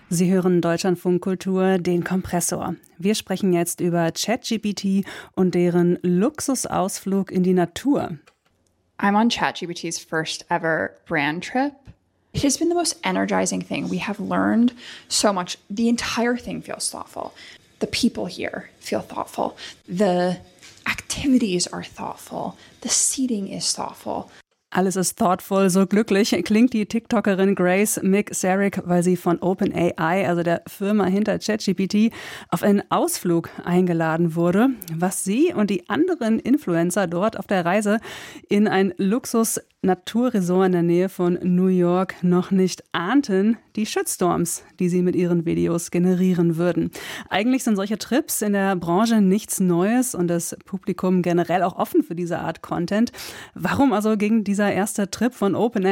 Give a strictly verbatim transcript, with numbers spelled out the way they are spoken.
Sie hören Deutschlandfunk Kultur, den Kompressor. Wir sprechen jetzt über ChatGPT und deren Luxusausflug in die Natur. I'm on ChatGPT's first ever brand trip. It has been the most energizing thing. We have learned so much. The entire thing feels thoughtful. The people here feel thoughtful. The activities are thoughtful. The seating is thoughtful. Alles ist thoughtful, so glücklich klingt die TikTokerin Grace McSarek, weil sie von OpenAI, also der Firma hinter ChatGPT, auf einen Ausflug eingeladen wurde. Was sie und die anderen Influencer dort auf der Reise in ein Luxus-Naturresort in der Nähe von New York noch nicht ahnten, die Shitstorms, die sie mit ihren Videos generieren würden. Eigentlich sind solche Trips in der Branche nichts Neues und das Publikum generell auch offen für diese Art Content. Warum also ging dieser erste Trip von OpenAI